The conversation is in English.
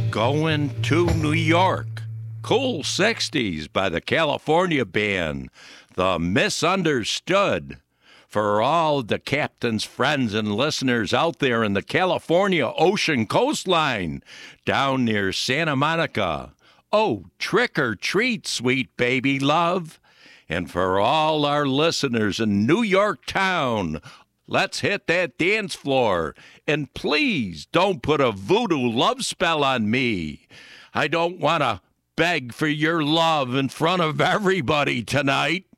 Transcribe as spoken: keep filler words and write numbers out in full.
Going to New York. Cool sixties by the California band, The Misunderstood. For all the captain's friends and listeners out there in the California ocean coastline, down near Santa Monica. Oh, trick or treat, sweet baby love. And for all our listeners in New York town, let's hit that dance floor. And please don't put a voodoo love spell on me. I don't want to beg for your love in front of everybody tonight.